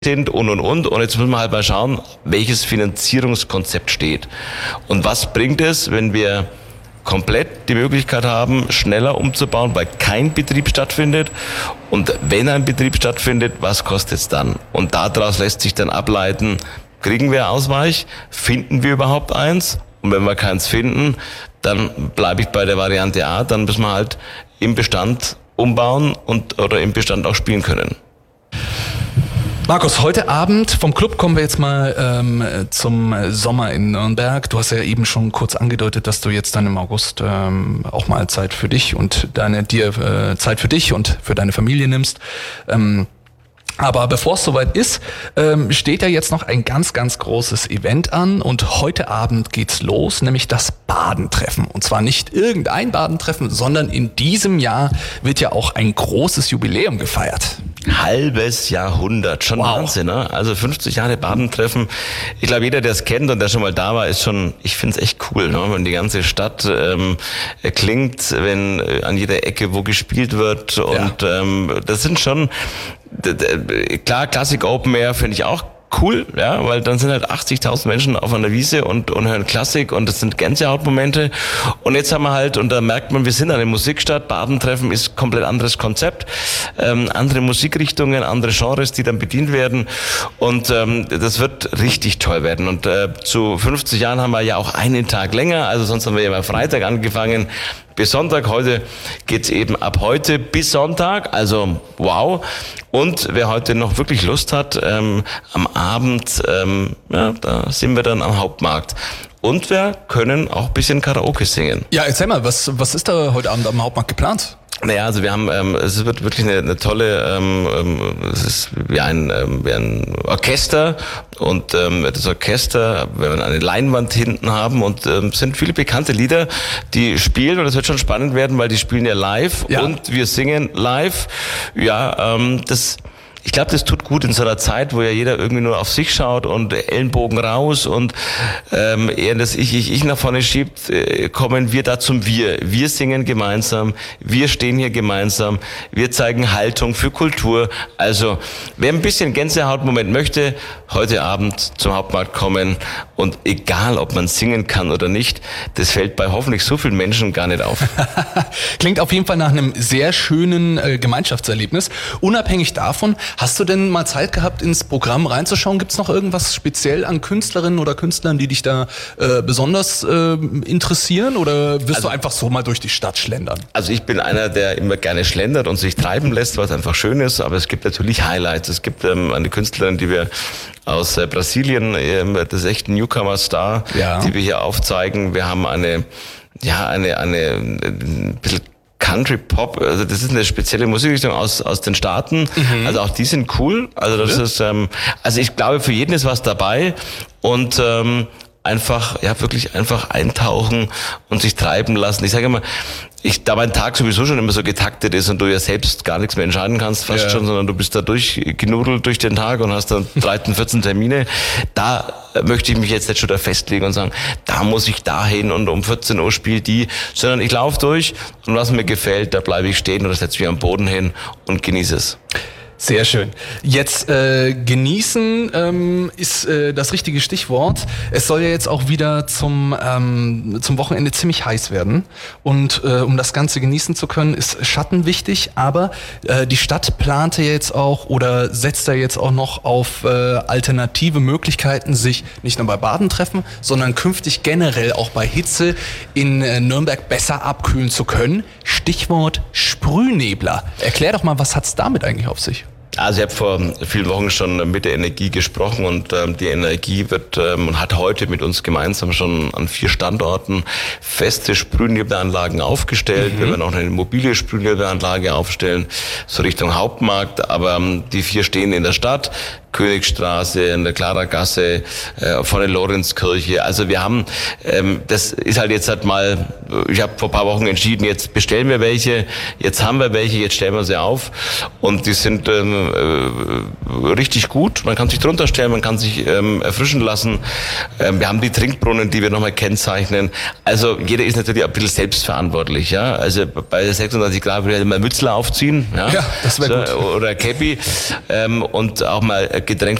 sind und. Und jetzt müssen wir halt mal schauen, welches Finanzierungskonzept steht. Und was bringt es, wenn wir komplett die Möglichkeit haben, schneller umzubauen, weil kein Betrieb stattfindet. Und wenn ein Betrieb stattfindet, was kostet es dann? Und daraus lässt sich dann ableiten, kriegen wir Ausweich? Finden wir überhaupt eins? Und wenn wir keins finden, dann bleibe ich bei der Variante A, dann müssen wir halt im Bestand umbauen oder im Bestand auch spielen können. Markus, heute Abend vom Club kommen wir jetzt mal zum Sommer in Nürnberg. Du hast ja eben schon kurz angedeutet, dass du jetzt dann im August auch mal Zeit für dich und Zeit für dich und für deine Familie nimmst. Aber bevor es soweit ist, steht ja jetzt noch ein ganz, ganz großes Event an und heute Abend geht's los, nämlich das Badentreffen. Und zwar nicht irgendein Badentreffen, sondern in diesem Jahr wird ja auch ein großes Jubiläum gefeiert. Halbes Jahrhundert, schon wow. Wahnsinn, ne? Also 50 Jahre Badentreffen. Ich glaube, jeder, der es kennt und der schon mal da war, ist schon, ich finde es echt cool, ne? Wenn die ganze Stadt klingt, wenn an jeder Ecke wo gespielt wird und das sind schon, klar, Classic Open Air finde ich auch cool, ja, weil dann sind halt 80.000 Menschen auf einer Wiese und hören Klassik und das sind Gänsehautmomente. Und jetzt haben wir halt, und da merkt man, wir sind eine Musikstadt, Badentreffen ist komplett anderes Konzept, andere Musikrichtungen, andere Genres, die dann bedient werden und das wird richtig toll werden. Und zu 50 Jahren haben wir ja auch einen Tag länger, also sonst haben wir ja mal Freitag angefangen, bis Sonntag. Heute geht's eben ab heute bis Sonntag, also wow. Und wer heute noch wirklich Lust hat, am Abend, da sind wir dann am Hauptmarkt. Und wir können auch ein bisschen Karaoke singen. Ja, erzähl mal, was ist da heute Abend am Hauptmarkt geplant? Naja, also wir haben, es wird wirklich eine tolle, es ist wie ein Orchester und das Orchester, wir werden eine Leinwand hinten haben und sind viele bekannte Lieder, die spielen und es wird schon spannend werden, weil die spielen ja live und wir singen live. Ja, ich glaube, das tut gut in so einer Zeit, wo ja jeder irgendwie nur auf sich schaut und Ellenbogen raus und eher das Ich nach vorne schiebt, kommen wir da zum Wir. Wir singen gemeinsam, wir stehen hier gemeinsam, wir zeigen Haltung für Kultur. Also wer ein bisschen Gänsehautmoment möchte, heute Abend zum Hauptmarkt kommen und egal, ob man singen kann oder nicht, das fällt bei hoffentlich so vielen Menschen gar nicht auf. Klingt auf jeden Fall nach einem sehr schönen Gemeinschaftserlebnis. Unabhängig davon, hast du denn mal Zeit gehabt, ins Programm reinzuschauen? Gibt es noch irgendwas speziell an Künstlerinnen oder Künstlern, die dich da besonders interessieren? Oder wirst du einfach so mal durch die Stadt schlendern? Also ich bin einer, der immer gerne schlendert und sich treiben lässt, was einfach schön ist. Aber es gibt natürlich Highlights. Es gibt eine Künstlerin, die wir aus Brasilien, das ist echt ein Newcomer-Star, die wir hier aufzeigen. Wir haben eine bisschen Country Pop, also das ist eine spezielle Musikrichtung aus den Staaten. Also auch die sind cool. Also das ist, also ich glaube, für jeden ist was dabei und wirklich einfach eintauchen und sich treiben lassen. Ich sage immer, da mein Tag sowieso schon immer so getaktet ist und du ja selbst gar nichts mehr entscheiden kannst, fast schon, sondern du bist da durchgenudelt durch den Tag und hast dann 13, 14 Termine. Da möchte ich mich jetzt nicht schon da festlegen und sagen, da muss ich dahin und um 14 Uhr spielt die, sondern ich laufe durch und was mir gefällt, da bleibe ich stehen oder setze mich am Boden hin und genieße es. Sehr schön. Jetzt genießen ist das richtige Stichwort. Es soll ja jetzt auch wieder zum Wochenende ziemlich heiß werden. Und um das Ganze genießen zu können, ist Schatten wichtig. Aber die Stadt plante jetzt auch oder setzt da jetzt auch noch auf alternative Möglichkeiten, sich nicht nur bei Badentreffen, sondern künftig generell auch bei Hitze in Nürnberg besser abkühlen zu können. Stichwort Sprühnebler. Erklär doch mal, was hat's damit eigentlich auf sich? Also ich habe vor vielen Wochen schon mit der Energie gesprochen und die Energie wird und hat heute mit uns gemeinsam schon an 4 Standorten feste Sprühnebelanlagen aufgestellt. Wir werden auch eine mobile Sprühnebelanlage aufstellen, so Richtung Hauptmarkt, aber die 4 stehen in der Stadt. Königstraße, in der Klaragasse, vor der Lorenzkirche. Also wir haben, das ist halt jetzt mal, ich habe vor ein paar Wochen entschieden, jetzt bestellen wir welche, jetzt haben wir welche, jetzt stellen wir sie auf und die sind richtig gut. Man kann sich drunter stellen, man kann sich erfrischen lassen. Wir haben die Trinkbrunnen, die wir nochmal kennzeichnen. Also jeder ist natürlich ein bisschen selbstverantwortlich. Ja? Also bei 36 Grad würde ich mal Mützler aufziehen. Ja, das wäre gut. Oder Käppi und auch mal Getränk